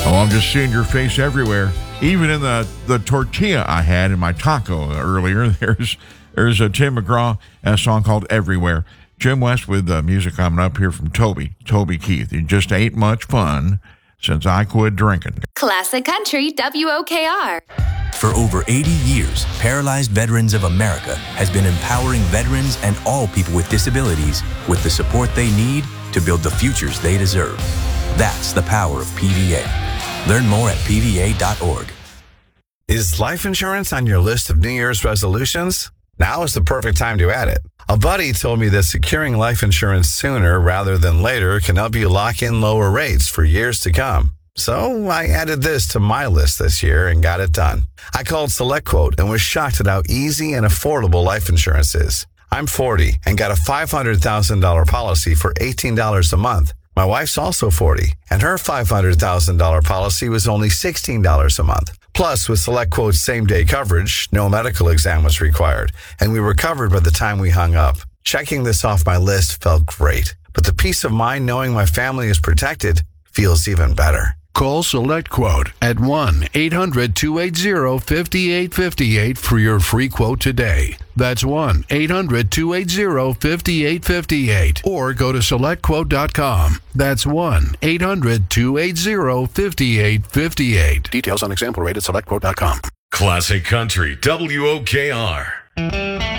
Oh, I'm just seeing your face everywhere. Even in the tortilla I had in my taco earlier, there's a Tim McGraw and a song called Everywhere. Jim West with music coming up here from Toby Keith. It just ain't much fun since I quit drinking. Classic Country WOKR. For over 80 years, Paralyzed Veterans of America has been empowering veterans and all people with disabilities with the support they need to build the futures they deserve. That's the power of PVA. Learn more at PVA.org. Is life insurance on your list of New Year's resolutions? Now is the perfect time to add it. A buddy told me that securing life insurance sooner rather than later can help you lock in lower rates for years to come. So I added this to my list this year and got it done. I called SelectQuote and was shocked at how easy and affordable life insurance is. I'm 40 and got a $500,000 policy for $18 a month. My wife's also 40, and her $500,000 policy was only $16 a month. Plus, with SelectQuote's same-day coverage, no medical exam was required, and we were covered by the time we hung up. Checking this off my list felt great, but the peace of mind knowing my family is protected feels even better. Call SelectQuote at 1-800-280-5858 for your free quote today. That's 1-800-280-5858. Or go to SelectQuote.com. That's 1-800-280-5858. Details on example rate at SelectQuote.com. Classic Country WOKR.